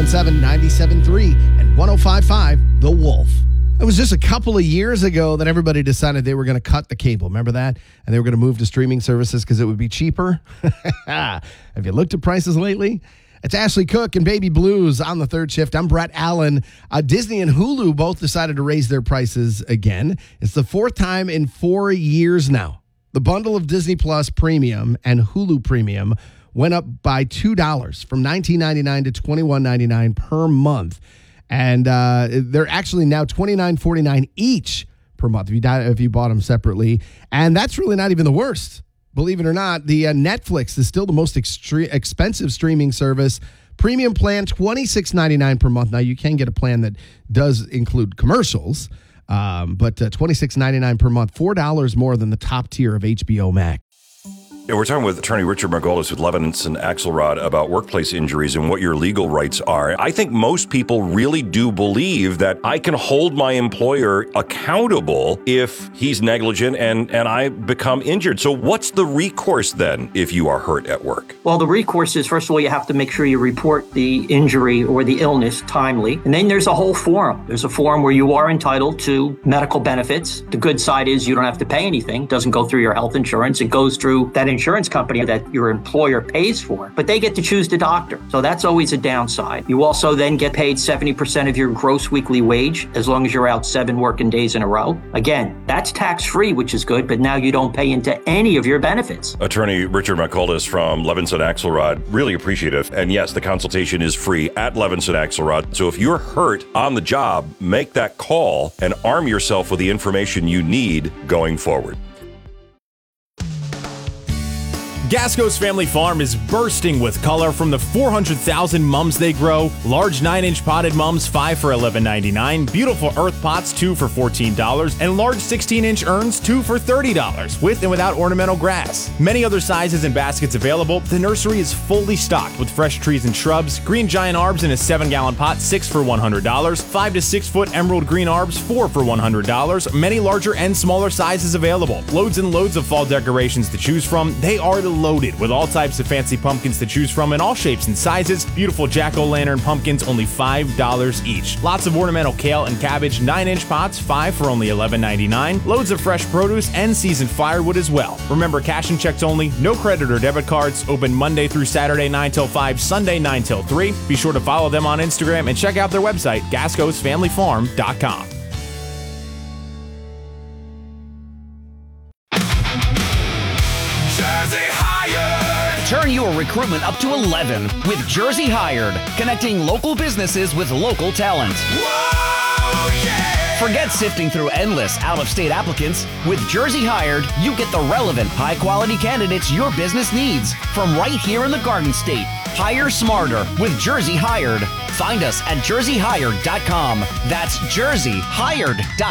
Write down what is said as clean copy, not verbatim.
97.7, 97.3, and 105.5 The Wolf. It was just a couple of years ago that everybody decided they were going to cut the cable. Remember that? And they were going to move to streaming services because it would be cheaper. Have you looked at prices lately? It's Ashley Cook and Baby Blues on the third shift. I'm Brett Allen. Disney and Hulu both decided to raise their prices again. It's the fourth time in 4 years now. The bundle of Disney Plus Premium and Hulu Premium went up by $2 from $19.99 to $21.99 per month. And they're actually now $29.49 each per month if you bought them separately. And that's really not even the worst. Believe it or not, the Netflix is still the most expensive streaming service. Premium plan, $26.99 per month. Now, you can get a plan that does include commercials, but $26.99 per month, $4 more than the top tier of HBO Max. Yeah, we're talking with attorney Richard Margolis with Levinson Axelrod about workplace injuries and what your legal rights are. I think most people really do believe that I can hold my employer accountable if he's negligent and I become injured. So what's the recourse then if you are hurt at work? Well, the recourse is, first of all, you have to make sure you report the injury or the illness timely. And then there's a whole form. There's a form where you are entitled to medical benefits. The good side is you don't have to pay anything. It doesn't go through your health insurance. It goes through that insurance company that your employer pays for, but they get to choose the doctor. So that's always a downside. You also then get paid 70% of your gross weekly wage as long as you're out 7 working days in a row. Again, that's tax-free, which is good, but now you don't pay into any of your benefits. Attorney Richard Margolis from Levinson Axelrod, really appreciate it. And yes, the consultation is free at Levinson Axelrod. So if you're hurt on the job, make that call and arm yourself with the information you need going forward. Gasco's Family Farm is bursting with color from the 400,000 mums they grow. Large 9-inch potted mums, 5 for $11.99. Beautiful earth pots, 2 for $14. And large 16-inch urns, 2 for $30, with and without ornamental grass. Many other sizes and baskets available. The nursery is fully stocked with fresh trees and shrubs. Green giant arbs in a 7-gallon pot, 6 for $100. 5 to 6 foot emerald green arbs, 4 for $100. Many larger and smaller sizes available. Loads and loads of fall decorations to choose from. They are loaded with all types of fancy pumpkins to choose from in all shapes and sizes. Beautiful jack-o'-lantern pumpkins, only $5 each. Lots of ornamental kale and cabbage, 9-inch pots, 5 for only $11.99. Loads of fresh produce and seasoned firewood as well. Remember, cash and checks only, no credit or debit cards. Open Monday through Saturday 9 till 5, Sunday 9 till 3. Be sure to follow them on Instagram and check out their website, gascosfamilyfarm.com. Turn your recruitment up to 11 with Jersey Hired, connecting local businesses with local talent. Whoa, yeah! Forget sifting through endless out-of-state applicants. With Jersey Hired, you get the relevant, high-quality candidates your business needs from right here in the Garden State. Hire smarter with Jersey Hired. Find us at jerseyhired.com. That's jerseyhired.com.